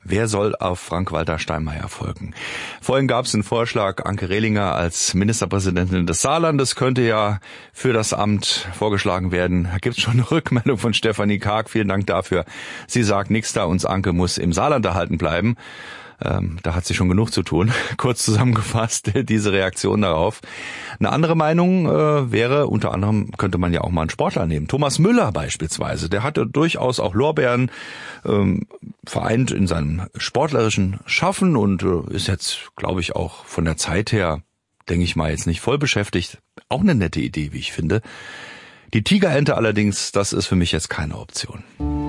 Wer soll auf Frank-Walter Steinmeier folgen? Vorhin gab es den Vorschlag, Anke Rehlinger als Ministerpräsidentin des Saarlandes könnte ja für das Amt vorgeschlagen werden. Da gibt es schon eine Rückmeldung von Stefanie Karg. Vielen Dank dafür. Sie sagt nichts da, uns Anke muss im Saarland erhalten bleiben. Da hat sie schon genug zu tun. Kurz zusammengefasst, diese Reaktion darauf. Eine andere Meinung wäre, unter anderem könnte man ja auch mal einen Sportler nehmen. Thomas Müller beispielsweise, der hatte durchaus auch Lorbeeren vereint in seinem sportlerischen Schaffen und ist jetzt, glaube ich, auch von der Zeit her, denke ich mal, jetzt nicht voll beschäftigt. Auch eine nette Idee, wie ich finde. Die Tigerente allerdings, das ist für mich jetzt keine Option.